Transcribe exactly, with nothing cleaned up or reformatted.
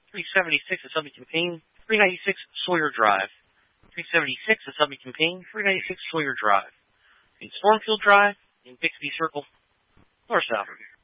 three seventy-six at Submit Campaign, three ninety-six Sawyer Drive. three seventy-six at Submit Campaign, three ninety-six Sawyer Drive. In Stormfield Drive, in Bixby Circle, North South.